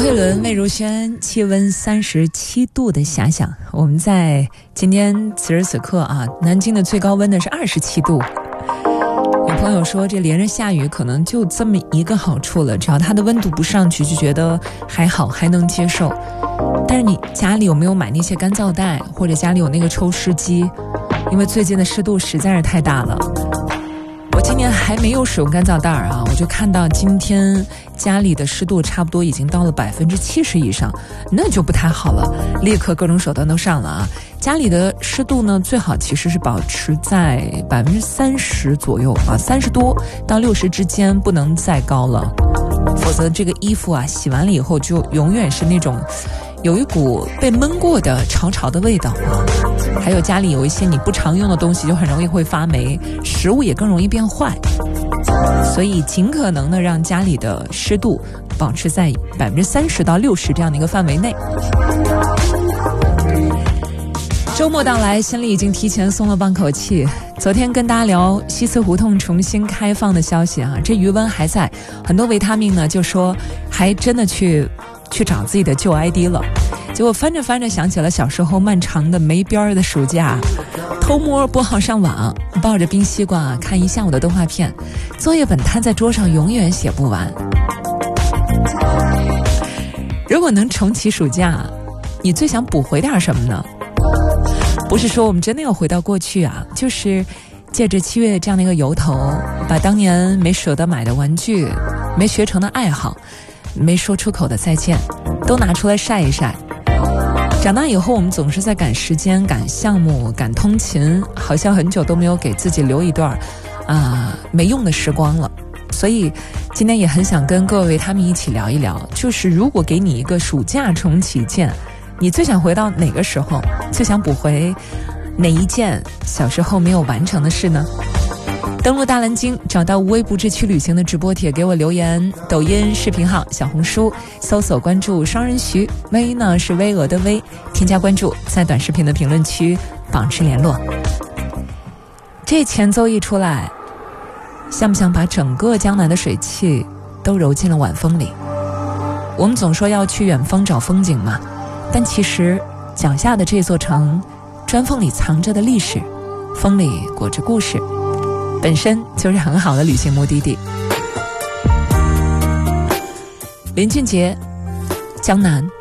慧伦、魏如萱，气温37度的遐想。我们在今天此时此刻啊，南京的最高温呢是27度。有朋友说这连着下雨可能就这么一个好处了，只要它的温度不上去就觉得还好，还能接受。但是你家里有没有买那些干燥袋，或者家里有那个抽湿机？因为最近的湿度实在是太大了。我今年还没有使用干燥袋啊，我就看到今天家里的湿度差不多已经到了70%以上，那就不太好了，立刻各种手段都上了啊。家里的湿度呢，最好其实是保持在30%左右啊，30多到60之间，不能再高了，否则这个衣服啊洗完了以后就永远是那种有一股被焖过的潮潮的味道啊。还有家里有一些你不常用的东西就很容易会发霉，食物也更容易变坏，所以尽可能的让家里的湿度保持在30%到60%这样的一个范围内。周末到来，心里已经提前松了半口气。昨天跟大家聊西祠胡同重新开放的消息啊，这余温还在，很多维他命呢就说还真的去找自己的旧 ID 了。结果翻着翻着想起了小时候漫长的没边儿的暑假，偷摸拨号上网，抱着冰西瓜看一下午的动画片，作业本摊在桌上永远写不完。如果能重启暑假，你最想补回点什么呢？不是说我们真的要回到过去啊，就是借着7月这样的一个由头，把当年没舍得买的玩具，没学成的爱好，没说出口的再见，都拿出来晒一晒。长大以后我们总是在赶时间、赶项目、赶通勤，好像很久都没有给自己留一段没用的时光了。所以今天也很想跟各位他们一起聊一聊，就是如果给你一个暑假重启键，你最想回到哪个时候？最想补回哪一件小时候没有完成的事呢？登录大蓝鲸，找到无微不至去旅行的直播帖，给我留言。抖音视频号、小红书搜索关注双人徐，微呢是巍峨的微，添加关注，在短视频的评论区保持联络。这前奏一出来，想不想把整个江南的水汽都揉进了晚风里？我们总说要去远方找风景嘛，但其实脚下的这座城，砖缝里藏着的历史，风里裹着故事，本身就是很好的旅行目的地。林俊杰，江南。